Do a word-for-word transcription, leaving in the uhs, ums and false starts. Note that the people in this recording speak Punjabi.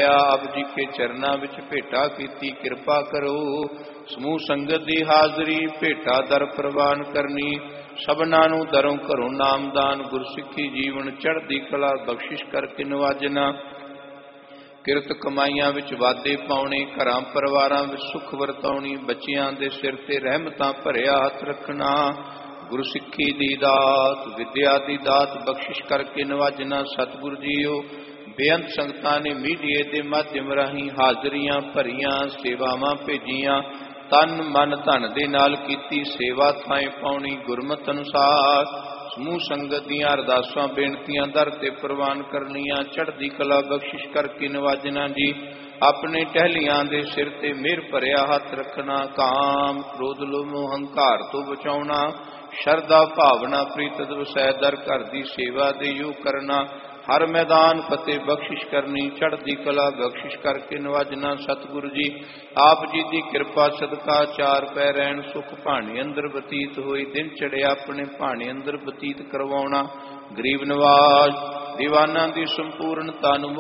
ਆਇਆ। ਆਪ ਜੀ ਕੇ ਚਰਨਾਂ ਵਿੱਚ ਭੇਟਾ ਕੀਤੀ, ਕਿਰਪਾ ਕਰੋ। ਸਮੂਹ ਸੰਗਤ ਦੀ ਹਾਜ਼ਰੀ, ਭੇਟਾ ਦਰ ਪ੍ਰਵਾਨ ਕਰਨੀ। ਸਭਨਾਂ ਨੂੰ ਦਰੋਂ ਘਰੋਂ ਨਾਮਦਾਨ, ਗੁਰਸਿੱਖੀ ਜੀਵਨ ਚੜ੍ਹਦੀ ਕਲਾ ਬਖਸ਼ਿਸ਼ ਕਰਕੇ ਨਵਾਜਣਾ। ਕਿਰਤ ਕਮਾਈਆਂ ਵਿੱਚ ਵਾਧੇ ਪਾਉਣੇ, ਘਰਾਂ ਪਰਿਵਾਰਾਂ ਵਿੱਚ ਸੁੱਖ ਵਰਤਾਉਣੀ। ਬੱਚਿਆਂ ਦੇ ਸਿਰ ਤੇ ਰਹਿਮਤਾਂ ਭਰਿਆ ਹੱਥ ਰੱਖਣਾ। ਗੁਰਸਿੱਖੀ ਦੀ ਦਾਤ, ਵਿਦਿਆ ਦੀ ਦਾਤ ਬਖਸ਼ਿਸ਼ ਕਰਕੇ ਨਵਾਜਣਾ। ਸਤਿਗੁਰ ਜੀਓ, ਬੇਅੰਤ ਸੰਗਤਾਂ ਨੇ ਮੀਡੀਏ ਦੇ ਮਾਧਿਅਮ ਰਾਹੀਂ ਹਾਜ਼ਰੀਆਂ ਭਰੀਆਂ, ਸੇਵਾਵਾਂ ਭੇਜੀਆਂ। ਤਨ ਮਨ ਧਨ ਦੇ ਨਾਲ ਕੀਤੀ ਸੇਵਾ ਥਾਂ ਪਾਉਣੀ ਗੁਰਮਤਿ ਅਨੁਸਾਰ। ਸਮੂਹ ਸੰਗਤ ਦੀਆਂ ਅਰਦਾਸਾਂ ਬੇਨਤੀਆਂ ਦਰ ਤੇ ਪ੍ਰਵਾਨ ਕਰਨੀਆਂ। ਚੜ੍ਹਦੀ ਕਲਾ ਬਖਸ਼ਿਸ਼ ਕਰਕੇ ਨਵਾਜਣਾ ਜੀ। ਆਪਣੇ ਟਹਿਲੀਆਂ ਦੇ ਸਿਰ ਤੇ ਮਿਹਰ ਭਰਿਆ ਹੱਥ ਰੱਖਣਾ। ਕਾਮ ਕ੍ਰੋਧ ਲੋਭ ਮੋਹ ਹੰਕਾਰ ਤੋਂ ਬਚਾਉਣਾ। ਸ਼ਰਧਾ ਭਾਵਨਾ ਪ੍ਰੀਤਿ ਵਸੈ ਦਰ ਘਰ ਦੀ ਸੇਵਾ ਦੇ ਯੋਗ ਕਰਨਾ। ਹਰ ਮੈਦਾਨ ਫਤਿਹ ਬਖਸ਼ਿਸ਼ ਕਰਨੀ। ਚੜ੍ਹਦੀ ਕਲਾ ਬਖਸ਼ਿਸ਼ ਕਰਕੇ ਨਵਾਜਣਾ। ਸਤਿਗੁਰੂ ਜੀ ਆਪ ਜੀ ਦੀ ਕਿਰਪਾ ਸਦਕਾ ਚਾਰ ਪੈ ਰਹਿਣ ਸੁਖ ਭਾਣੇ ਅੰਦਰ ਬਤੀਤ ਹੋਈ। ਦਿਨ ਚੜਿਆ ਆਪਣੇ ਭਾਣੇ ਅੰਦਰ ਬਤੀਤ ਕਰਵਾਉਣਾ। ਗਰੀਬ ਨਵਾਜ ਦੀਵਾਨਾਂ ਦੀ ਸੰਪੂਰਨਤਾ ਨੂੰ